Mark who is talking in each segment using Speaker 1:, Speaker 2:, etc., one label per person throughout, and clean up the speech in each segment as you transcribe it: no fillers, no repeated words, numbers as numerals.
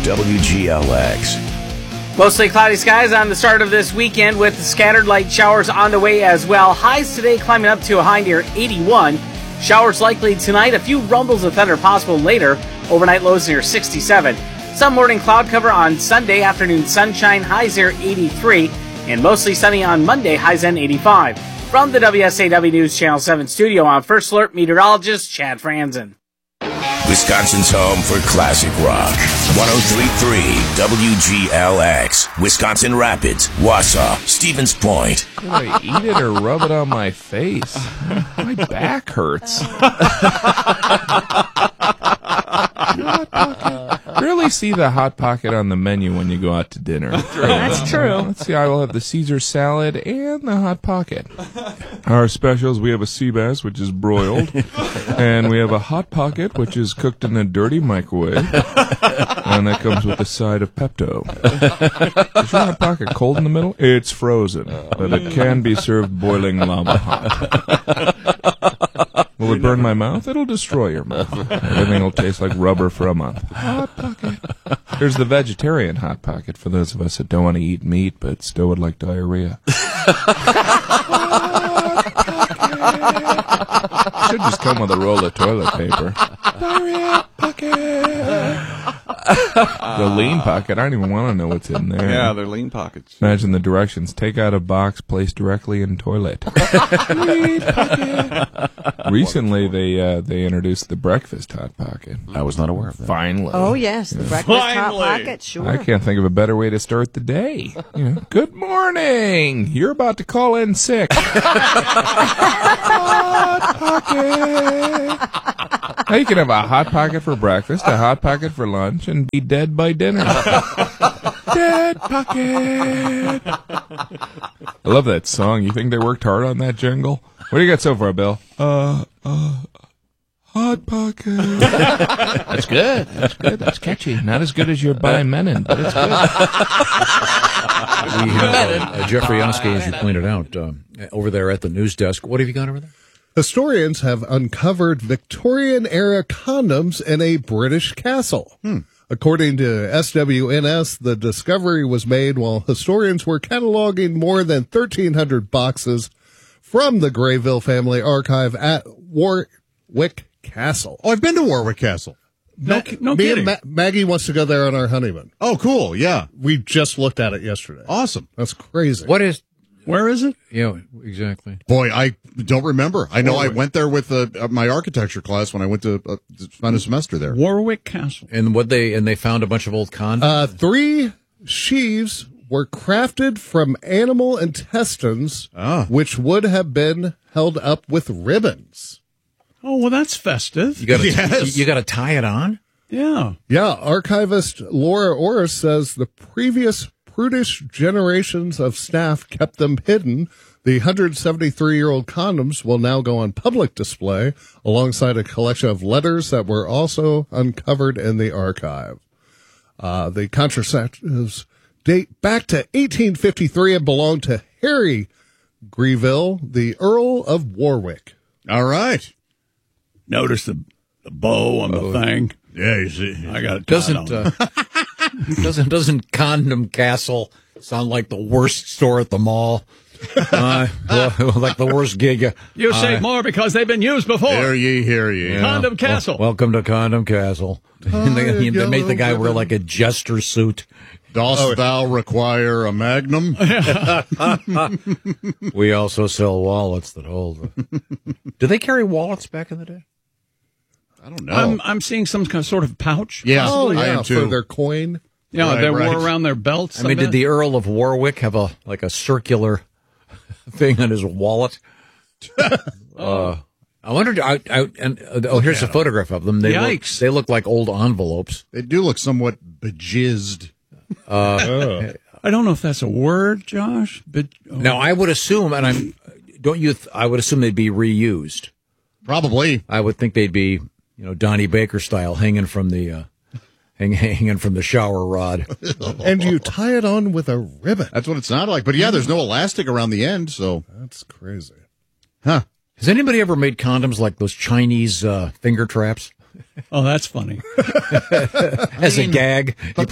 Speaker 1: WGLX.
Speaker 2: Mostly cloudy skies on the start of this weekend with scattered light showers on the way as well. Highs today climbing up to a high near 81. Showers likely tonight. A few rumbles of thunder possible later. Overnight lows near 67. Some morning cloud cover on Sunday. Afternoon sunshine. Highs near 83. And mostly sunny on Monday. Highs in 85. From the WSAW News Channel 7 studio, I'm First Alert meteorologist Chad Franzen.
Speaker 1: Wisconsin's home for classic rock. 103.3 WGLX. Wisconsin Rapids, Wausau, Stevens Point.
Speaker 3: Do I eat it or rub it on my face? My back hurts. Rarely see the Hot Pocket on the menu when you go out to dinner.
Speaker 4: That's true.
Speaker 3: Let's see, I will have the Caesar salad and the Hot Pocket. Our specials, we have a sea bass, which is broiled, and we have a Hot Pocket, which is cooked in a dirty microwave, and that comes with a side of Pepto. Is your Hot Pocket cold in the middle? It's frozen, but it can be served boiling lava hot. Will it burn my mouth? It'll destroy your mouth. Everything will taste like rubber for a month. Hot Pocket. There's the vegetarian Hot Pocket for those of us that don't want to eat meat but still would like diarrhea. Should just come with a roll of toilet paper. Diarrhea Pocket. The lean pocket. I don't even want to know what's in there.
Speaker 5: Yeah, they're lean pockets.
Speaker 3: Imagine the directions. Take out a box, place directly in toilet. Lean pocket. Recently, they introduced the breakfast Hot Pocket.
Speaker 5: I was not aware of that.
Speaker 3: Finally.
Speaker 4: Oh, yes, the breakfast Hot Pocket, sure.
Speaker 3: I can't think of a better way to start the day. You know, good morning. You're about to call in sick. Hot Pocket. Now you can have a Hot Pocket for breakfast, a Hot Pocket for lunch, and be dead by dinner. Dead Pocket. I love that song. You think they worked hard on that jingle? What do you got so far, Bill? Hot Pocket. That's good. That's good. That's catchy. Not as good as your By Menon, but it's good.
Speaker 6: We have Jeffrey Oskey, as you pointed out, over there at the news desk. What have you got over there?
Speaker 7: Historians have uncovered Victorian-era condoms in a British castle. According to SWNS, the discovery was made while historians were cataloging more than 1,300 boxes from the Greyville family archive at Warwick Castle.
Speaker 8: Oh, I've been to Warwick Castle.
Speaker 7: No
Speaker 8: kidding.
Speaker 7: And Maggie wants to go there on our honeymoon.
Speaker 8: Oh, cool. Yeah.
Speaker 7: We just looked at it yesterday.
Speaker 8: Awesome.
Speaker 7: That's crazy.
Speaker 8: Where is it?
Speaker 6: Yeah, exactly.
Speaker 8: Boy, I don't remember. I know I went there with my architecture class when I went to spend a semester there.
Speaker 5: Warwick Castle.
Speaker 6: And they found a bunch of old condoms?
Speaker 7: 3 sheaves were crafted from animal intestines, which would have been held up with ribbons.
Speaker 5: Oh, well, that's festive.
Speaker 6: You got to tie it on?
Speaker 5: Yeah.
Speaker 7: Yeah, archivist Laura Orris says the previous prudish generations of staff kept them hidden. The 173-year-old condoms will now go on public display alongside a collection of letters that were also uncovered in the archive. The contraceptives date back to 1853 and belong to Harry Greyville, the Earl of Warwick.
Speaker 8: All right.
Speaker 5: Notice the bow on the thing.
Speaker 8: Yeah, you see.
Speaker 5: I got it.
Speaker 6: Doesn't Condom Castle sound like the worst store at the mall? Like the worst gig.
Speaker 5: You say more because they've been used before.
Speaker 8: Hear ye.
Speaker 5: Condom Castle.
Speaker 6: Welcome to Condom Castle. They made the guy wear like a jester suit.
Speaker 8: Dost thou require a magnum?
Speaker 6: We also sell wallets that hold. Do they carry wallets back in the day?
Speaker 8: I don't know.
Speaker 5: I'm seeing some kind of sort of pouch.
Speaker 8: Yeah,
Speaker 7: I
Speaker 8: am too.
Speaker 7: for their coin.
Speaker 5: Yeah, they
Speaker 8: right.
Speaker 5: wore around their belts.
Speaker 6: I mean, did the Earl of Warwick have a circular thing on his wallet? I wondered. Here's a photograph of them.
Speaker 5: Yikes!
Speaker 6: They look like old envelopes.
Speaker 8: They do look somewhat bejizzed.
Speaker 5: I don't know if that's a word, Josh. But
Speaker 6: Now, I would assume, and I would assume they'd be reused.
Speaker 8: Probably.
Speaker 6: I would think they'd be, Donnie Baker style, hanging from the shower rod.
Speaker 7: And you tie it on with a ribbon.
Speaker 8: That's what it sounded like. But yeah, there's no elastic around the end, so.
Speaker 7: That's crazy.
Speaker 8: Huh.
Speaker 6: Has anybody ever made condoms like those Chinese finger traps?
Speaker 5: Oh, that's funny.
Speaker 6: As a gag.
Speaker 8: But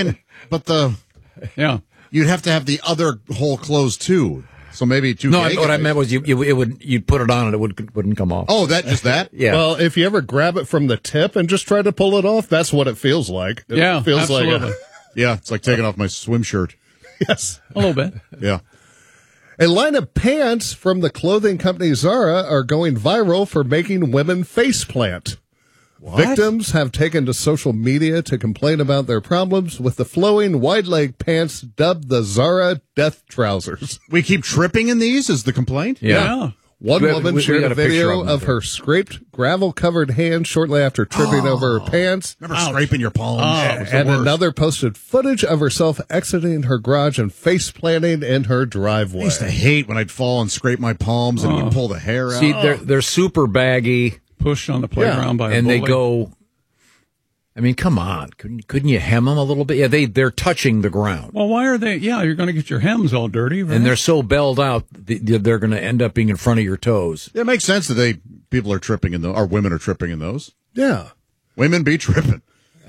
Speaker 5: Yeah.
Speaker 8: you'd have to have the other hole closed too. So maybe two.
Speaker 6: No, what I meant was you'd put it on and it wouldn't come off.
Speaker 8: Oh, just that?
Speaker 6: Yeah.
Speaker 7: Well, if you ever grab it from the tip and just try to pull it off, that's what it feels like. It feels
Speaker 5: absolutely.
Speaker 7: like
Speaker 8: Yeah, it's like taking off my swim shirt.
Speaker 7: yes.
Speaker 5: A little bit.
Speaker 8: Yeah.
Speaker 7: A line of pants from the clothing company Zara are going viral for making women faceplant. Victims have taken to social media to complain about their problems with the flowing wide-leg pants dubbed the Zara Death Trousers.
Speaker 8: We keep tripping in these is the complaint?
Speaker 5: Yeah.
Speaker 7: One woman shared
Speaker 6: got
Speaker 7: a
Speaker 6: a picture
Speaker 7: video
Speaker 6: of them
Speaker 7: of her scraped, gravel-covered hands shortly after tripping over her pants.
Speaker 8: Remember scraping your palms? It was the
Speaker 7: And
Speaker 8: worst.
Speaker 7: another posted footage of herself exiting her garage and face-planting in her
Speaker 8: I
Speaker 7: driveway.
Speaker 8: used to hate when I'd fall and scrape my palms and it would pull the hair out.
Speaker 6: See, they're super baggy,
Speaker 5: Pushed on the playground by a
Speaker 6: and they
Speaker 5: bully.
Speaker 6: go. I mean, come on, couldn't you hem them a little bit? Yeah, they're touching the ground,
Speaker 5: Well, why are they? Yeah, you're going to get your hems all dirty, right?
Speaker 6: and they're so belled out, they're going to end up being in front of your toes.
Speaker 8: It makes sense that people are tripping in those, or women are tripping in those.
Speaker 7: Yeah.
Speaker 8: Women be tripping.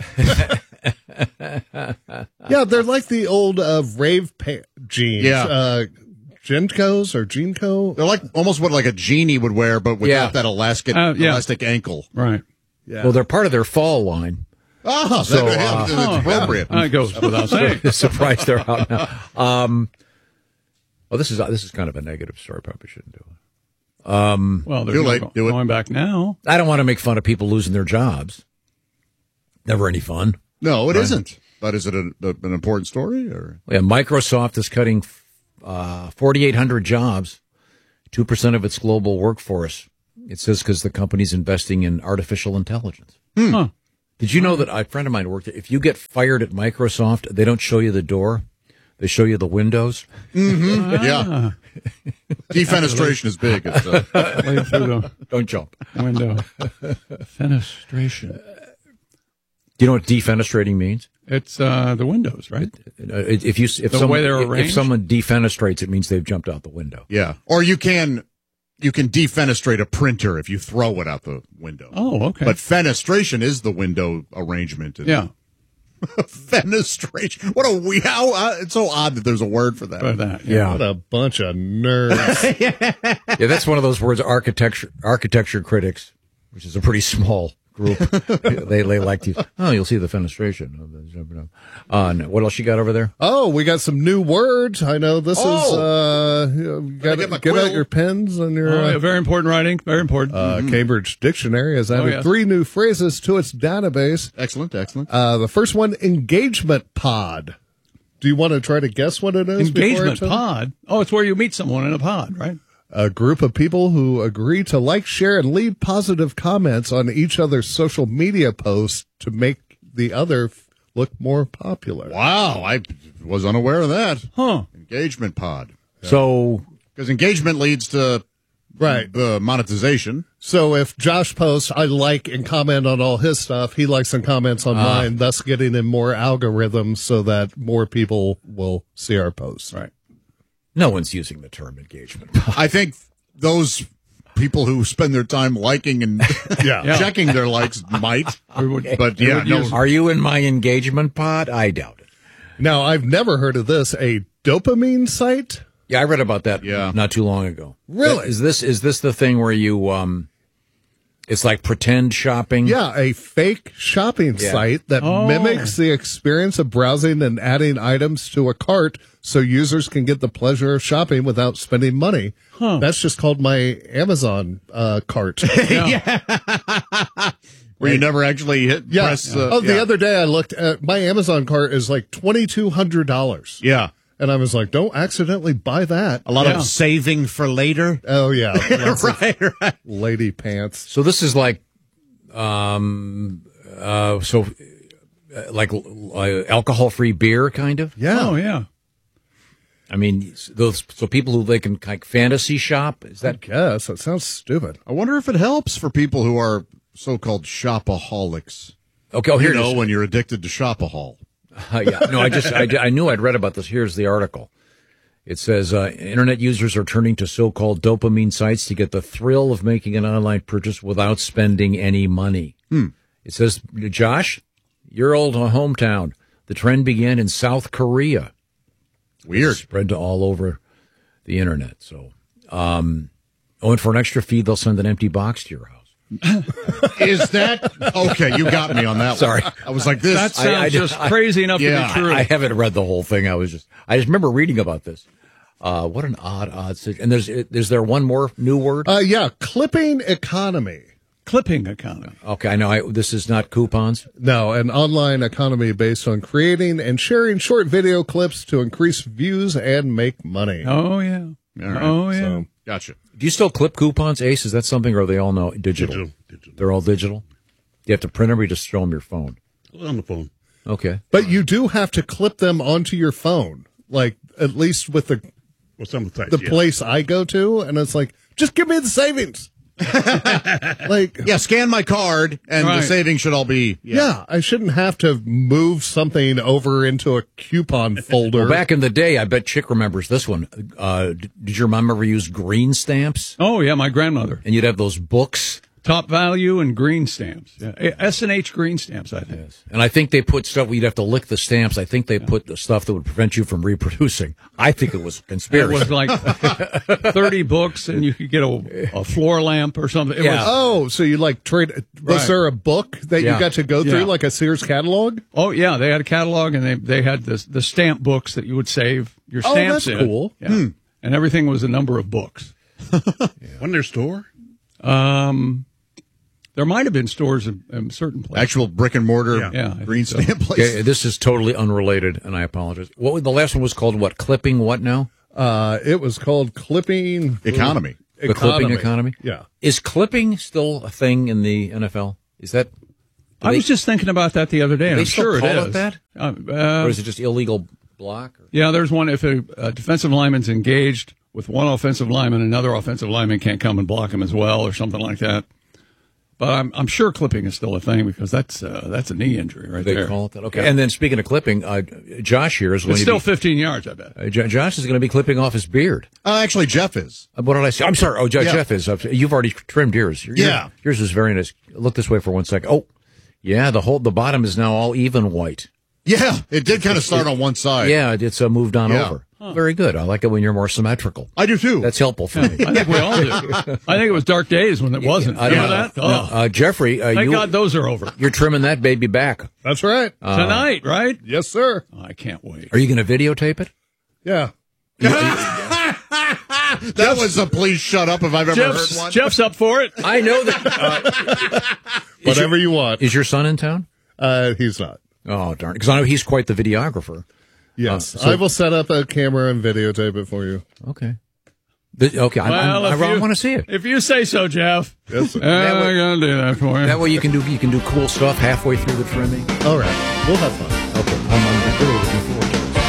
Speaker 7: Yeah, they're like the old rave jeans.
Speaker 8: Yeah.
Speaker 7: Genkos or Genco.
Speaker 8: They're like almost what like a genie would wear, but without
Speaker 6: Yeah.
Speaker 8: that elastic ankle.
Speaker 5: right.
Speaker 7: Yeah.
Speaker 6: Well, they're part of their fall line.
Speaker 8: Oh,
Speaker 6: So,
Speaker 8: it's appropriate.
Speaker 5: That goes without saying.
Speaker 6: Surprised they're out now. Well, this is kind of a negative story. Probably shouldn't do it.
Speaker 5: Well, there's
Speaker 8: Too
Speaker 5: no
Speaker 8: late. Do it.
Speaker 5: going back now.
Speaker 6: I don't want to make fun of people losing their jobs. Never any fun.
Speaker 8: No, it isn't. But is it an important story? Or
Speaker 6: Yeah, Microsoft is cutting 4,800 jobs, 2% of its global workforce. It says because the company's investing in artificial intelligence.
Speaker 5: Huh.
Speaker 6: Did you know that a friend of mine worked there? If you get fired at Microsoft, they don't show you the door. They show you the windows.
Speaker 8: Yeah. Defenestration is big. It's,
Speaker 5: Lead through the
Speaker 6: Don't jump.
Speaker 5: window. Fenestration.
Speaker 6: Do you know what defenestrating means?
Speaker 5: It's the windows, right?
Speaker 6: If
Speaker 5: way they're arranged?
Speaker 6: someone defenestrates, it means they've jumped out the window.
Speaker 8: yeah. Or you can defenestrate a printer if you throw it out the window.
Speaker 5: Oh, okay.
Speaker 8: But fenestration is the window arrangement.
Speaker 5: yeah.
Speaker 8: Fenestration. What a it's so odd that there's a word for that.
Speaker 5: For that.
Speaker 6: Yeah.
Speaker 7: What a bunch of nerds.
Speaker 6: Yeah, that's one of those words, architecture critics, which is a pretty small group. they like to, you'll see the fenestration. No, what else you got over there?
Speaker 7: Oh, we got some new words. I know this is, you
Speaker 8: get my
Speaker 7: get
Speaker 8: quill.
Speaker 7: out your pens and your
Speaker 5: Oh, yeah, very important writing. Very important.
Speaker 7: Cambridge Dictionary has added
Speaker 5: yes.
Speaker 7: 3 new phrases to its database.
Speaker 8: Excellent.
Speaker 7: The first one, engagement pod. Do you want to try to guess what it is? before I
Speaker 5: Engagement
Speaker 7: tell you?
Speaker 5: pod. Oh, it's where you meet someone in a pod, right?
Speaker 7: A group of people who agree to like, share, and leave positive comments on each other's social media posts to make the other look more popular.
Speaker 8: Wow. I was unaware of that.
Speaker 5: Huh.
Speaker 8: Engagement pod.
Speaker 6: So,
Speaker 8: Because engagement leads to
Speaker 7: Right.
Speaker 8: the monetization.
Speaker 7: So if Josh posts, I like and comment on all his stuff, he likes and comments on mine, thus getting in more algorithms so that more people will see our posts.
Speaker 5: Right.
Speaker 6: no one's using the term engagement.
Speaker 8: I think those people who spend their time liking and
Speaker 7: Yeah.
Speaker 8: checking their likes might. But yeah, no.
Speaker 6: Are you in my engagement pod? I doubt it.
Speaker 7: Now, I've never heard of this, a dopamine site.
Speaker 6: Yeah, I read about that
Speaker 8: Yeah.
Speaker 6: not too long ago.
Speaker 7: Really?
Speaker 6: Is this the thing where you it's like pretend shopping?
Speaker 7: Yeah, a fake shopping
Speaker 6: Yeah.
Speaker 7: site that mimics the experience of browsing and adding items to a cart so users can get the pleasure of shopping without spending money. That's just called my Amazon cart.
Speaker 8: Where you never actually press.
Speaker 7: The other day I looked at my Amazon cart is like $2,200.
Speaker 8: Yeah.
Speaker 7: And I was like, don't accidentally buy that.
Speaker 8: A lot of saving for later.
Speaker 7: Oh, yeah. Lots of
Speaker 8: Right.
Speaker 7: lady pants.
Speaker 6: So this is like alcohol-free beer kind of?
Speaker 7: Yeah.
Speaker 5: Oh, yeah.
Speaker 6: I mean, so people who they can like fantasy shop, is
Speaker 7: I
Speaker 6: that
Speaker 7: guess. That sounds stupid.
Speaker 8: I wonder if it helps for people who are so-called shopaholics.
Speaker 6: okay? Oh, here
Speaker 8: You
Speaker 6: it
Speaker 8: know,
Speaker 6: is.
Speaker 8: when you're addicted to shopahol.
Speaker 6: Yeah. No, I knew I'd read about this. Here's the article. It says internet users are turning to so-called dopamine sites to get the thrill of making an online purchase without spending any money. It says, Josh, your old hometown. The trend began in South Korea.
Speaker 8: Weird.
Speaker 6: It spread to all over the internet. So, and for an extra fee, they'll send an empty box to your house.
Speaker 8: Is that okay? You got me on that.
Speaker 6: Sorry.
Speaker 8: one. I was like this.
Speaker 5: That sounds just crazy enough to be true.
Speaker 6: I haven't read the whole thing. I just remember reading about this. What an odd situation. And is there one more new word?
Speaker 7: Yeah, clipping economy.
Speaker 5: Clipping economy.
Speaker 6: Okay, I know. This is not coupons.
Speaker 7: No, an online economy based on creating and sharing short video clips to increase views and make money.
Speaker 5: Oh, yeah.
Speaker 8: All right.
Speaker 5: Oh, yeah.
Speaker 7: So,
Speaker 8: Gotcha.
Speaker 6: Do you still clip coupons, Ace? Is that something, or are they all now digital?
Speaker 9: Digital.
Speaker 6: They're all digital? Do you have to print them, or you just show them your phone?
Speaker 9: On the phone.
Speaker 6: Okay.
Speaker 7: but you do have to clip them onto your phone, like at least with the
Speaker 9: Well, some of the sites,
Speaker 7: place I go to, and it's like, just give me the savings. Like,
Speaker 8: Yeah, scan my card, and the
Speaker 5: Right.
Speaker 8: savings should all be.
Speaker 7: yeah, I shouldn't have to move something over into a coupon folder.
Speaker 6: Well, back in the day, I bet Chick remembers this one. Did your mom ever use green stamps?
Speaker 5: Oh, yeah, my grandmother.
Speaker 6: And you'd have those books.
Speaker 5: Top value and green stamps. Yeah. S&H green stamps, I think.
Speaker 6: And I think they put stuff where you'd have to lick the stamps. I think they put the stuff that would prevent you from reproducing. I think it was
Speaker 5: It
Speaker 6: conspiracy.
Speaker 5: was like 30 books, and you could get a floor lamp or something. It
Speaker 6: Yeah.
Speaker 5: was,
Speaker 7: So you like trade? Was
Speaker 5: Right.
Speaker 7: there a book that
Speaker 6: Yeah.
Speaker 7: you got to go through,
Speaker 5: Yeah.
Speaker 7: like a Sears catalog?
Speaker 5: oh, yeah, they had a catalog, and they had the stamp books that you would save your
Speaker 7: Oh,
Speaker 5: stamps
Speaker 7: that's
Speaker 5: in.
Speaker 7: cool.
Speaker 5: Yeah. And everything was a number of books.
Speaker 9: Wasn't there a store?
Speaker 5: There might have been stores in certain places.
Speaker 8: Actual brick and mortar
Speaker 5: Yeah, I
Speaker 8: green
Speaker 5: think so.
Speaker 8: stamp place.
Speaker 6: Okay, this is totally unrelated, and I apologize. What was the last one was called? What, clipping? What now?
Speaker 7: It was called clipping
Speaker 8: Economy.
Speaker 6: The clipping economy.
Speaker 7: Yeah.
Speaker 6: Is clipping still a thing in the NFL? Is that?
Speaker 5: I was just thinking about that the other day, and
Speaker 6: they
Speaker 5: I'm
Speaker 6: still
Speaker 5: sure
Speaker 6: call
Speaker 5: it
Speaker 6: it
Speaker 5: is.
Speaker 6: that? Or is it just illegal block? Or?
Speaker 5: Yeah, there's one. If a defensive lineman's engaged with one offensive lineman, another offensive lineman can't come and block him as well, or something like that. But I'm sure clipping is still a thing because that's a knee injury right
Speaker 6: They
Speaker 5: there.
Speaker 6: call it that. Okay. And then speaking of clipping, Josh here is going
Speaker 5: It's
Speaker 6: to
Speaker 5: still
Speaker 6: be,
Speaker 5: 15 yards, I bet.
Speaker 6: Josh is going to be clipping off his beard.
Speaker 8: Actually, Jeff is.
Speaker 6: What did I say? I'm sorry. Oh,
Speaker 8: Yeah.
Speaker 6: Jeff is. You've already trimmed yours.
Speaker 8: Yeah.
Speaker 6: Yours is very nice. Look this way for 1 second. Oh, yeah. The bottom is now all even white.
Speaker 8: Yeah, it did kind of start on one side.
Speaker 6: Yeah, it's moved on
Speaker 8: Yeah.
Speaker 6: over. Very good. I like it when you're more symmetrical.
Speaker 8: I do too.
Speaker 6: That's helpful for me.
Speaker 5: I think we all do. I think it was dark days when it wasn't.
Speaker 6: I
Speaker 5: You
Speaker 6: don't
Speaker 5: know
Speaker 6: know.
Speaker 5: that? Oh.
Speaker 6: Jeffrey,
Speaker 5: Thank God those are over.
Speaker 6: you're trimming that baby back.
Speaker 7: That's right.
Speaker 5: Tonight, right?
Speaker 7: Yes, sir.
Speaker 5: Oh, I can't wait.
Speaker 6: Are you going to videotape it?
Speaker 7: Yeah.
Speaker 8: That was a please shut up if I've ever heard one.
Speaker 5: Jeff's up for it.
Speaker 6: I know that.
Speaker 7: Whatever you want.
Speaker 6: Is your son in town?
Speaker 7: He's not.
Speaker 6: Oh, darn. Because I know he's quite the videographer.
Speaker 7: Yes.
Speaker 6: So-
Speaker 7: I will set up a camera and videotape it for you.
Speaker 6: Okay. Okay, I want to see it.
Speaker 5: If you say so, Jeff.
Speaker 7: Yes, sir.
Speaker 5: I'm going to do that for you.
Speaker 6: That way you can do cool stuff halfway through the trimming.
Speaker 7: All right. We'll have fun.
Speaker 6: Okay, I'm really looking forward to it.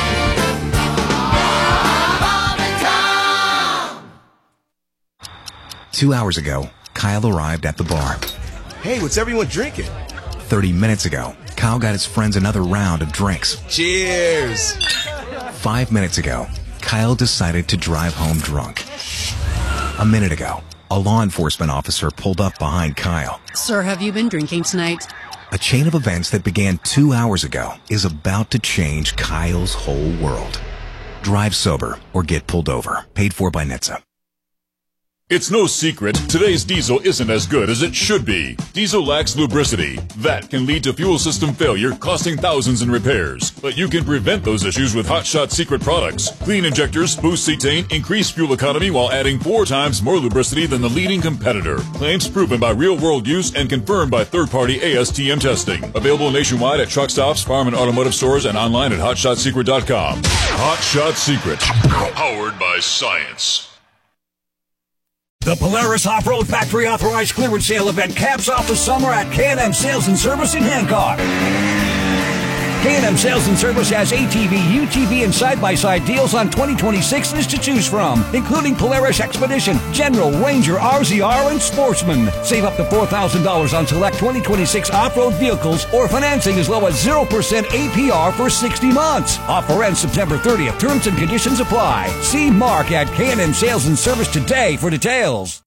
Speaker 10: Two hours ago, Kyle arrived at the bar.
Speaker 1: Hey, what's everyone drinking?
Speaker 10: 30 minutes ago, Kyle got his friends another round of drinks.
Speaker 1: Cheers!
Speaker 10: 5 minutes ago, Kyle decided to drive home drunk. A minute ago, a law enforcement officer pulled up behind Kyle.
Speaker 11: Sir, have you been drinking tonight?
Speaker 10: A chain of events that began 2 hours ago is about to change Kyle's whole world. Drive sober or get pulled over. Paid for by NHTSA.
Speaker 12: It's no secret, today's diesel isn't as good as it should be. Diesel lacks lubricity. That can lead to fuel system failure, costing thousands in repairs. But you can prevent those issues with Hot Shot Secret products. Clean injectors, boost cetane, increase fuel economy while adding 4 times more lubricity than the leading competitor. Claims proven by real-world use and confirmed by third-party ASTM testing. Available nationwide at truck stops, farm and automotive stores, and online at HotShotSecret.com. Hot Shot Secret. Powered by science.
Speaker 13: The Polaris Off-Road Factory Authorized Clearance Sale event caps off the summer at K&M Sales and Service in Hancock. K&M Sales and Service has ATV, UTV, and side-by-side deals on 2026s to choose from, including Polaris Expedition, General, Ranger, RZR, and Sportsman. Save up to $4,000 on select 2026 off-road vehicles or financing as low as 0% APR for 60 months. Offer ends September 30th. Terms and conditions apply. See Mark at K&M Sales and Service today for details.